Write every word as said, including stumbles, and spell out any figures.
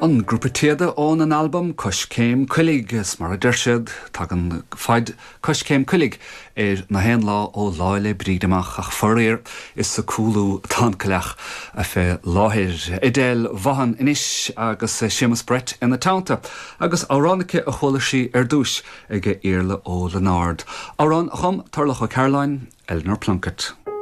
An grúpa tíada ón an album Cos Céim Cuilig is mar a deirsead tá an fáid Cos Céim Cuilig ar na hen lá ó láile brídamach ach foréir is sa cúlú táncaleach a fé láthir idéil bhahan inis agus Seamus Brett in na tánta agus áránaice a cholasí ar dúis ige éarla ó Lenard. Árán chum tarlach ó Caroline, Eleanor Plunkett.